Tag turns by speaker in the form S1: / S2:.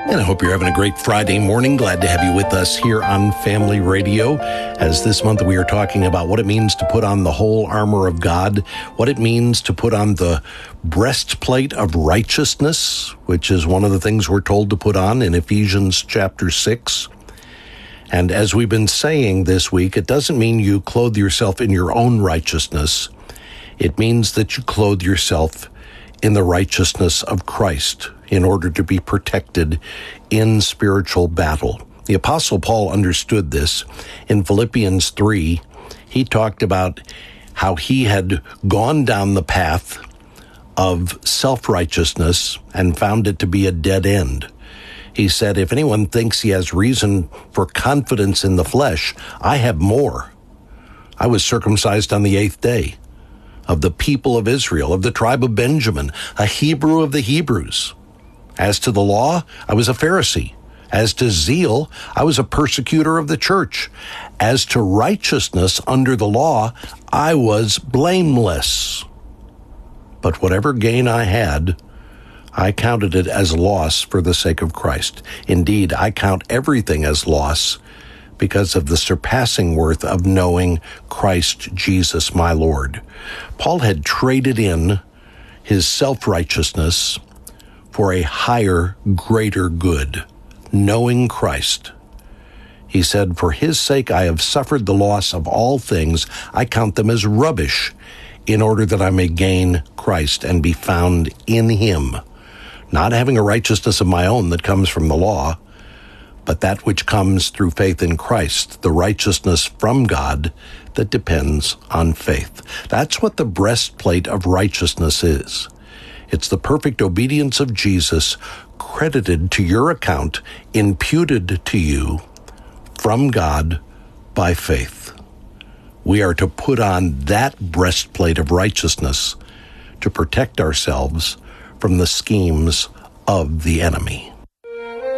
S1: And I hope you're having a great Friday morning. Glad to have you with us here on Family Radio. As this month we are talking about what it means to put on the whole armor of God, what it means to put on the breastplate of righteousness, which is one of the things we're told to put on in Ephesians chapter 6. And as we've been saying this week, it doesn't mean you clothe yourself in your own righteousness. It means that you clothe yourself in the righteousness of Christ in order to be protected in spiritual battle. The Apostle Paul understood this. In Philippians 3, he talked about how he had gone down the path of self-righteousness and found it to be a dead end. He said, if anyone thinks he has reason for confidence in the flesh, I have more. I was circumcised on the 8th day, of the people of Israel, of the tribe of Benjamin, a Hebrew of the Hebrews. As to the law, I was a Pharisee. As to zeal, I was a persecutor of the church. As to righteousness under the law, I was blameless. But whatever gain I had, I counted it as loss for the sake of Christ. Indeed, I count everything as loss because of the surpassing worth of knowing Christ Jesus my Lord. Paul had traded in his self-righteousness for a higher, greater good, knowing Christ. He said, for his sake I have suffered the loss of all things. I count them as rubbish in order that I may gain Christ and be found in him, not having a righteousness of my own that comes from the law, but that which comes through faith in Christ, the righteousness from God that depends on faith. That's what the breastplate of righteousness is. It's the perfect obedience of Jesus credited to your account, imputed to you from God by faith. We are to put on that breastplate of righteousness to protect ourselves from the schemes of the enemy.